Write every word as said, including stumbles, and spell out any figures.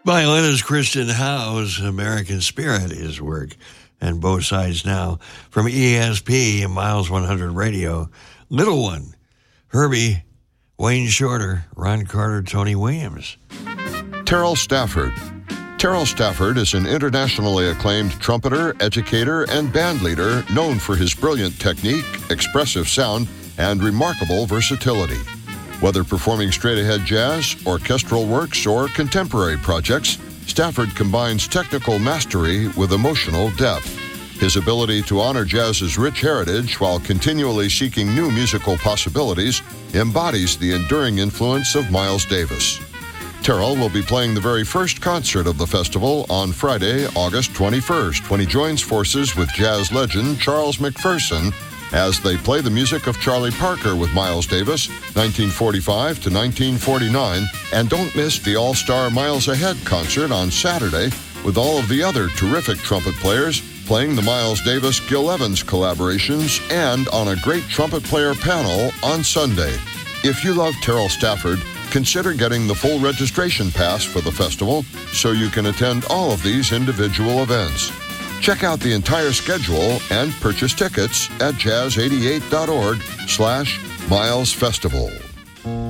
Violinist Kristen Howe's American Spirit is work, and both sides now from E S P and Miles one hundred Radio. Little One, Herbie, Wayne Shorter, Ron Carter, Tony Williams. Terrell Stafford. Terrell Stafford is an internationally acclaimed trumpeter, educator, and band leader known for his brilliant technique, expressive sound, and remarkable versatility. Whether performing straight-ahead jazz, orchestral works, or contemporary projects, Stafford combines technical mastery with emotional depth. His ability to honor jazz's rich heritage while continually seeking new musical possibilities embodies the enduring influence of Miles Davis. Terrell will be playing the very first concert of the festival on Friday, August twenty-first, when he joins forces with jazz legend Charles McPherson as they play the music of Charlie Parker with Miles Davis, nineteen forty-five to nineteen forty-nine, and don't miss the All-Star Miles Ahead concert on Saturday with all of the other terrific trumpet players playing the Miles Davis-Gil Evans collaborations and on a great trumpet player panel on Sunday. If you love Terrell Stafford, consider getting the full registration pass for the festival so you can attend all of these individual events. Check out the entire schedule and purchase tickets at jazz eighty-eight dot org slash Miles Festival.